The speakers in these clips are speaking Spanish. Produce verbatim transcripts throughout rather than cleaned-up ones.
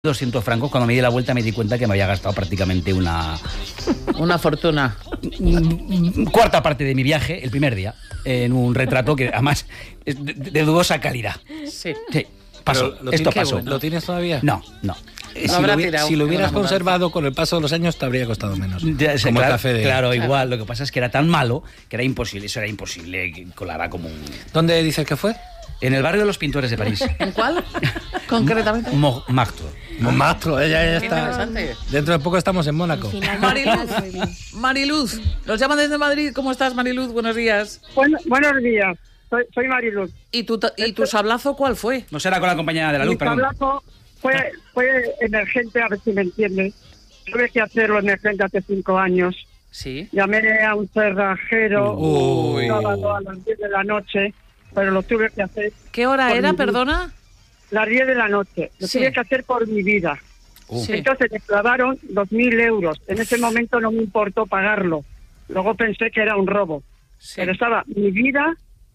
doscientos francos, cuando me di la vuelta me di cuenta que me había gastado prácticamente una... Una fortuna. Cuarta parte de mi viaje, el primer día, en un retrato que además es de, de dudosa calidad. Sí. Sí, pasó. Lo Esto tienes, pasó. bueno. ¿Lo tienes todavía? No, no. Eh, Lo si, habrá lo, tirado, si lo hubieras una mudanza. conservado con el paso de los años te habría costado menos. Ya sé, como claro, el café de... claro, Claro. igual. Lo que pasa es que era tan malo que era imposible. Eso era imposible, que colara como un... ¿Dónde dices que fue? En el barrio de los pintores de París. ¿En cuál? Concretamente. Montmartre. Montmartre, ella ya Qué está. interesante. Dentro de poco estamos en Mónaco. Mariluz, Mariluz, nos llaman desde Madrid. ¿Cómo estás, Mariluz? Buenos días. Bueno, buenos días, soy, soy Mariluz. ¿Y tu, ta- y tu sablazo cuál fue? No será con la compañía de la Mi luz, perdón. tablazo fue, fue emergente, a ver si me entiendes. Tuve que hacerlo emergente hace cinco años. Sí. Llamé a un cerrajero Uy. un sábado a las diez de la noche, pero lo tuve que hacer. ¿Qué hora por era, mi- perdona? Las diez de la noche. Lo Sí. tuve que hacer por mi vida. Uh. Sí. Entonces me clavaron dos mil euros. En ese momento no me importó pagarlo. Luego pensé que era un robo. Sí. Pero estaba mi vida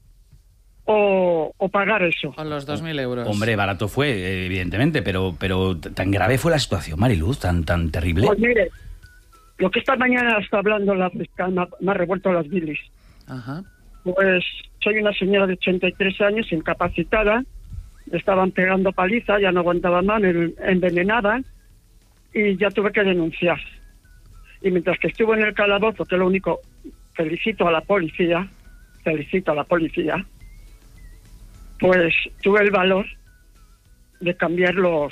o, o pagar eso. Con los dos mil euros. Hombre, barato fue, eh, evidentemente, pero, pero tan grave fue la situación, Mariluz, tan, tan terrible. Pues mire, lo que esta mañana está hablando la fiscal me ha, me ha revuelto las bilis. Ajá. Pues soy una señora de ochenta y tres años, incapacitada, me estaban pegando paliza, ya no aguantaba más, me envenenaban y ya tuve que denunciar. Y mientras que estuve en el calabozo, que es lo único, felicito a la policía, felicito a la policía, pues tuve el valor de cambiar los,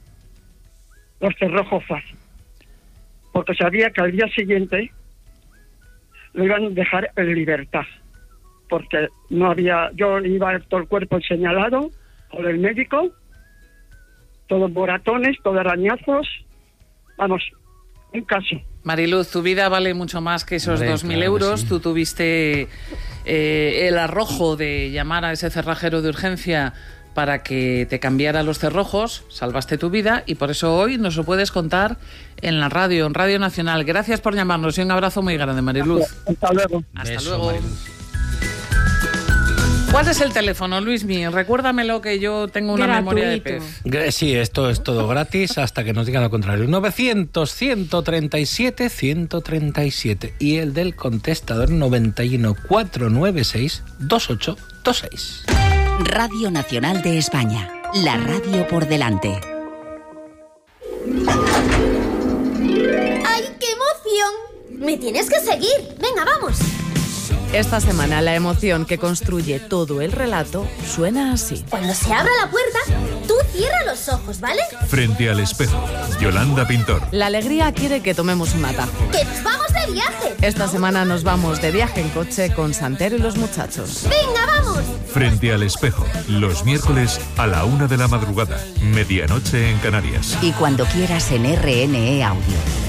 los cerrojos fácil. Porque sabía que al día siguiente lo iban a dejar en libertad. Porque no había, yo iba todo el cuerpo señalado por el médico, todos moratones, todos arañazos, vamos, un caso. Mariluz, tu vida vale mucho más que esos Hombre, dos mil claro que euros. sí. Tú tuviste eh, el arrojo de llamar a ese cerrajero de urgencia para que te cambiara los cerrojos, salvaste tu vida y por eso hoy nos lo puedes contar en la radio, en Radio Nacional. Gracias por llamarnos y un abrazo muy grande, Mariluz. Hasta luego. Hasta Beso, luego. Mariluz. ¿Cuál es el teléfono, Luismi? Recuérdamelo que yo tengo una Gratuito. memoria de pez. Gra- Sí, esto es todo gratis hasta que nos digan lo contrario. novecientos, ciento treinta y siete, ciento treinta y siete. Y el del contestador noventa y uno, cuatrocientos noventa y seis, veintiocho veintiséis. Radio Nacional de España. La radio por delante. ¡Ay, qué emoción! Me tienes que seguir. Venga, vamos. Esta semana la emoción que construye todo el relato suena así. Cuando se abra la puerta, tú cierra los ojos, ¿vale? Frente al espejo, Yolanda Pintor. La alegría quiere que tomemos un atajo. ¡Que nos vamos de viaje! Esta semana nos vamos de viaje en coche con Santero y los muchachos. ¡Venga, vamos! Frente al espejo, los miércoles a la una de la madrugada, medianoche en Canarias. Y cuando quieras en R N E Audio.